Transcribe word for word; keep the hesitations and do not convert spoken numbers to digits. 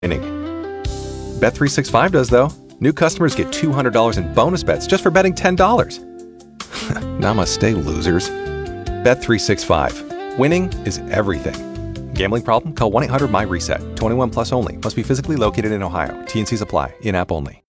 Bet three sixty-five does, though. New customers get two hundred dollars in bonus bets just for betting ten dollars. Namaste, losers. Bet three sixty-five. Winning is everything. Gambling problem? Call one eight hundred M Y RESET. twenty-one plus only. Must be physically located in Ohio. T N Cs apply. In-app only.